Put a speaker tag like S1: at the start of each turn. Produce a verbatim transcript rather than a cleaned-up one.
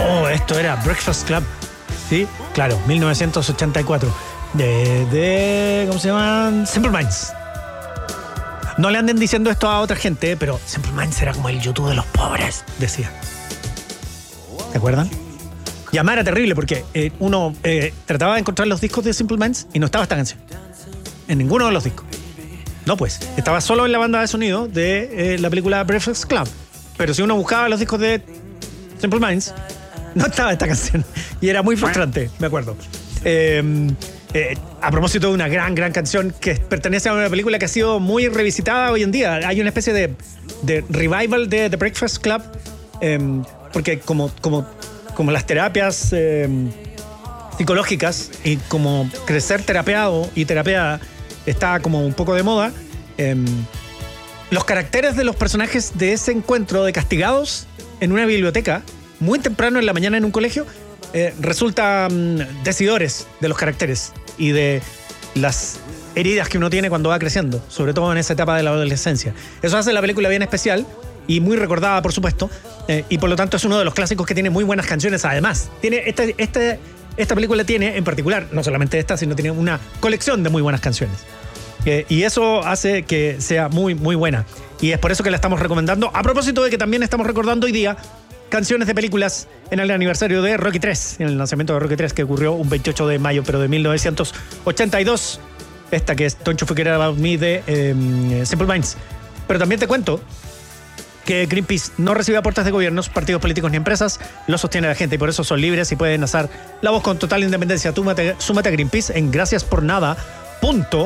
S1: Oh, esto era Breakfast Club. Sí, claro, mil novecientos ochenta y cuatro. De, de ¿cómo se llaman? Simple Minds. No le anden diciendo esto a otra gente, pero Simple Minds era como el YouTube de los pobres, decía. ¿Se acuerdan? Y además era terrible porque eh, uno eh, trataba de encontrar los discos de Simple Minds y no estaba esta canción. En ninguno de los discos. No, pues, estaba solo en la banda de sonido de eh, la película Breakfast Club. Pero si uno buscaba los discos de Simple Minds, no estaba esta canción. Y era muy frustrante, me acuerdo. Eh, eh, a propósito de una gran, gran canción que pertenece a una película que ha sido muy revisitada hoy en día. Hay una especie de, de revival de The Breakfast Club. Eh, porque como, como, como las terapias eh, psicológicas y como crecer terapeado y terapeada está como un poco de moda, eh, los caracteres de los personajes de ese encuentro de castigados en una biblioteca muy temprano en la mañana en un colegio eh, resultan decidores de los caracteres y de las heridas que uno tiene cuando va creciendo, sobre todo en esa etapa de la adolescencia. Eso hace la película bien especial y muy recordada, por supuesto, eh, y por lo tanto es uno de los clásicos que tiene muy buenas canciones. Además, tiene este, este, esta película tiene en particular, no solamente esta, sino tiene una colección de muy buenas canciones. Eh, y eso hace que sea muy, muy buena. Y es por eso que la estamos recomendando. A propósito de que también estamos recordando hoy día canciones de películas en el aniversario de Rocky tres, en el lanzamiento de Rocky tres que ocurrió un veintiocho de mayo, pero de mil novecientos ochenta y dos. Esta que es Don't You Forget About Me de eh, Simple Minds. Pero también te cuento que Greenpeace no recibe aportes de gobiernos, partidos políticos ni empresas, lo sostiene la gente y por eso son libres y pueden alzar la voz con total independencia. Súmate, súmate a Greenpeace en gracias por nada punto